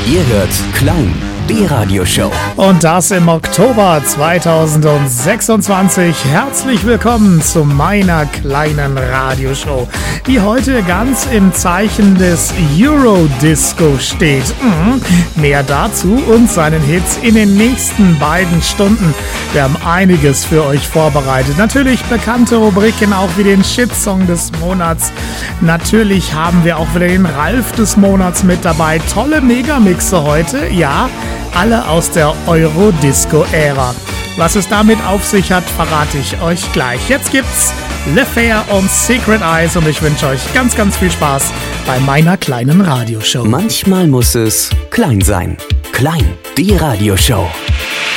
Ihr hört Klein, die Radioshow. Und das im Oktober 2026. Herzlich willkommen zu meiner kleinen Radioshow, die heute ganz im Zeichen des Eurodisco steht. Mehr dazu und seinen Hits in den nächsten beiden Stunden. Wir haben einiges für euch vorbereitet. Natürlich bekannte Rubriken, auch wie den Shitsong des Monats. Natürlich haben wir auch wieder den Ralf des Monats mit dabei. Tolle Megamixe heute, ja, alle aus der Eurodisco-Ära. Was es damit auf sich hat, verrate ich euch gleich. Jetzt gibt's Le Fair und Secret Eyes und ich wünsche euch ganz, ganz viel Spaß bei meiner kleinen Radioshow. Manchmal muss es klein sein. Klein, die Radioshow.